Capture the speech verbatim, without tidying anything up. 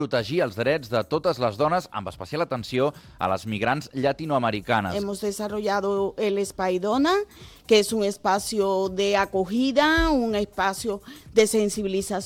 protegir els drets de totes les dones, amb especial atenció a las migrants latinoamericanas. Hemos desarrollado el Espai Dona, que es un espacio de acogida, un espacio de sensibilización